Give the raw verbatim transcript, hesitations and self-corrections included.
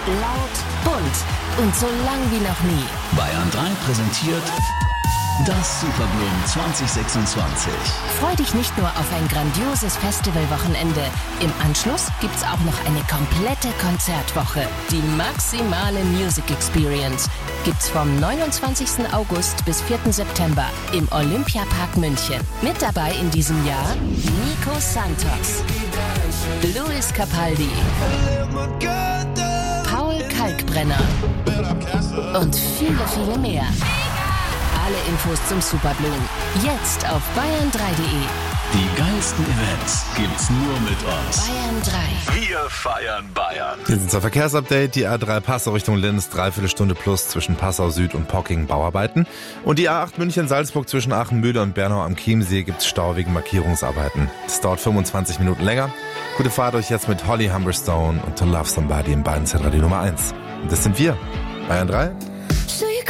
Laut, bunt und so lang wie noch nie. Bayern drei präsentiert das Superblumen zwanzig sechsundzwanzig. Freu dich nicht nur auf ein grandioses Festivalwochenende. Im Anschluss gibt's auch noch eine komplette Konzertwoche. Die maximale Music Experience gibt's vom neunundzwanzigsten August bis vierten September im Olympiapark München. Mit dabei in diesem Jahr Nico Santos, Luis Capaldi, Paul Kalkbrenner und viele, viele mehr. Alle Infos zum Superblumen jetzt auf bayern drei punkt de. Die geilsten Events gibt's nur mit uns. Bayern drei. Wir feiern Bayern. Wir sind zur Verkehrsupdate. Die A drei Passau Richtung Linz, dreiviertel Stunde plus zwischen Passau Süd und Pocking Bauarbeiten. Und die A acht München-Salzburg zwischen Aachen-Mühle und Bernau am Chiemsee gibt's Stau wegen Markierungsarbeiten. Es dauert fünfundzwanzig Minuten länger. Gute Fahrt euch jetzt mit Holly Humberstone und To Love Somebody im Bayern-Zentradio Nummer eins. Und das sind wir. Bayern drei.